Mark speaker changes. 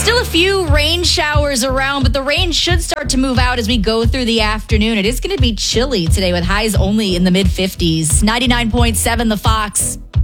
Speaker 1: Still a few rain showers around, but the rain should start to move out as we go through the afternoon. It is going to be chilly today with highs only in the mid-50s. 99.7 The Fox.